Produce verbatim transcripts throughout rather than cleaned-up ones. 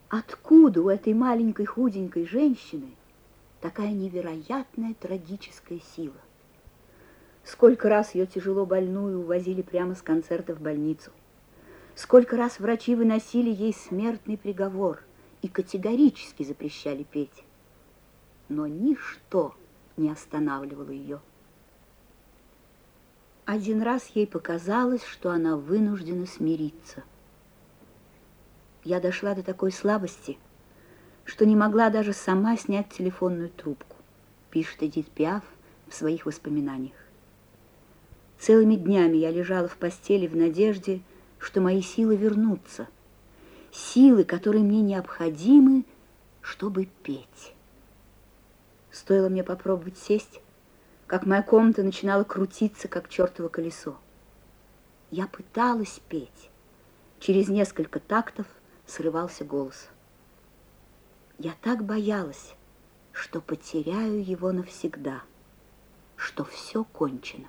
Откуда у этой маленькой худенькой женщины такая невероятная трагическая сила? Сколько раз ее тяжело больную увозили прямо с концерта в больницу. Сколько раз врачи выносили ей смертный приговор и категорически запрещали петь. Но ничто не останавливало ее. Один раз ей показалось, что она вынуждена смириться. Я дошла до такой слабости, что не могла даже сама снять телефонную трубку, пишет Эдит Пиаф в своих воспоминаниях. Целыми днями я лежала в постели в надежде, что мои силы вернутся, силы, которые мне необходимы, чтобы петь. Стоило мне попробовать сесть, как моя комната начинала крутиться, как чертово колесо. Я пыталась петь. Через несколько тактов срывался голос. Я так боялась, что потеряю его навсегда, что все кончено.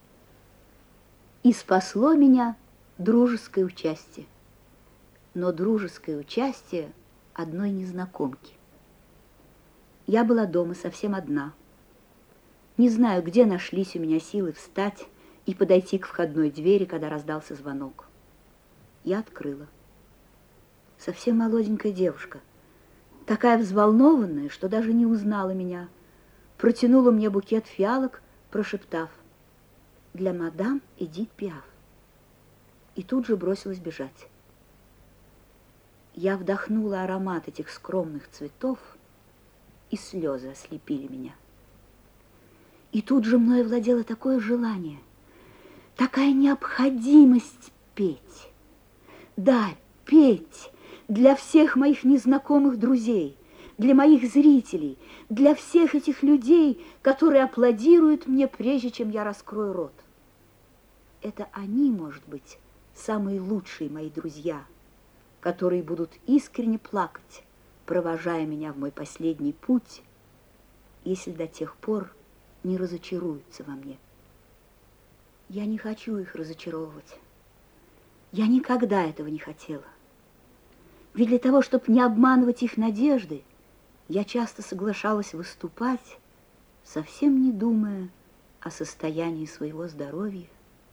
И спасло меня дружеское участие. Но дружеское участие одной незнакомки. Я была дома совсем одна. Не знаю, где нашлись у меня силы встать и подойти к входной двери, когда раздался звонок. Я открыла. Совсем молоденькая девушка, такая взволнованная, что даже не узнала меня, протянула мне букет фиалок, прошептав: «Для мадам Эдит Пиаф». И тут же бросилась бежать. Я вдохнула аромат этих скромных цветов, и слезы ослепили меня. И тут же мной овладело такое желание, такая необходимость петь. Да, петь для всех моих незнакомых друзей, для моих зрителей, для всех этих людей, которые аплодируют мне, прежде чем я раскрою рот. Это они, может быть, самые лучшие мои друзья, которые будут искренне плакать, провожая меня в мой последний путь, если до тех пор не разочаруются во мне. Я не хочу их разочаровывать. Я никогда этого не хотела. Ведь для того, чтобы не обманывать их надежды, я часто соглашалась выступать, совсем не думая о состоянии своего здоровья.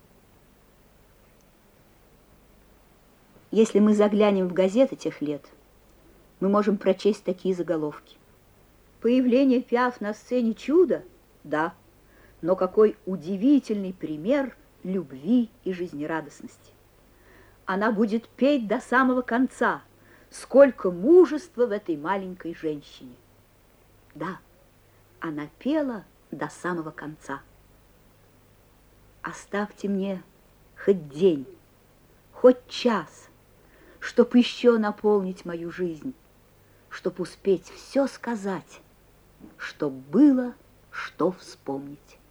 Если мы заглянем в газеты тех лет, мы можем прочесть такие заголовки. Появление Пиаф на сцене чудо? Да. Но какой удивительный пример любви и жизнерадостности. Она будет петь до самого конца. Сколько мужества в этой маленькой женщине. Да, она пела до самого конца. Оставьте мне хоть день, хоть час, чтоб еще наполнить мою жизнь, чтоб успеть все сказать, чтоб было что вспомнить.